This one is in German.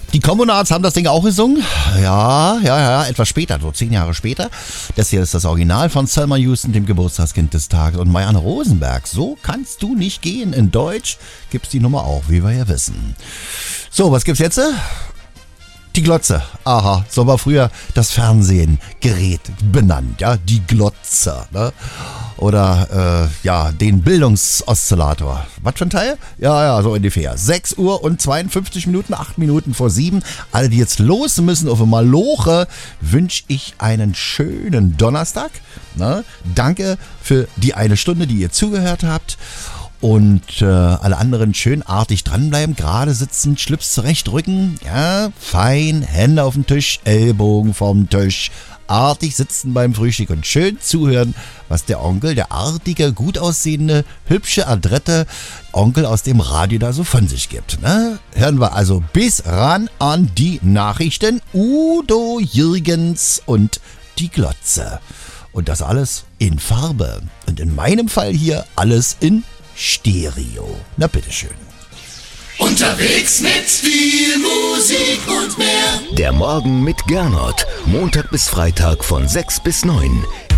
Die Kommunards haben das Ding auch gesungen. Ja, etwas später, so 10 Jahre später. Das hier ist das Original von Selma Houston, dem Geburtstagskind des Tages. Und Marianne Rosenberg, so kannst du nicht gehen. In Deutsch gibt's die Nummer auch, wie wir ja wissen. So, was gibt's jetzt? Die Glotze. Aha, so war früher das Fernsehgerät benannt, ja, die Glotze, ne? Oder, den Bildungsoszillator. Was für ein Teil? Ja, so ungefähr. 6 Uhr und 52 Minuten, 8 Minuten vor 7. Alle, die jetzt los müssen auf einmal Maloche, wünsche ich einen schönen Donnerstag. Ne? Danke für die eine Stunde, die ihr zugehört habt. Und alle anderen schön artig dranbleiben, gerade sitzen, Schlips zurechtrücken, ja, fein, Hände auf den Tisch, Ellbogen vom Tisch, artig sitzen beim Frühstück und schön zuhören, was der Onkel, der artige, gut aussehende, hübsche, adrette Onkel aus dem Radio da so von sich gibt. Ne? Hören wir also bis ran an die Nachrichten. Udo Jürgens und die Glotze. Und das alles in Farbe. Und in meinem Fall hier alles in Stereo. Na bitteschön. Unterwegs mit viel Musik und mehr. Der Morgen mit Gernot. Montag bis Freitag von 6 bis 9.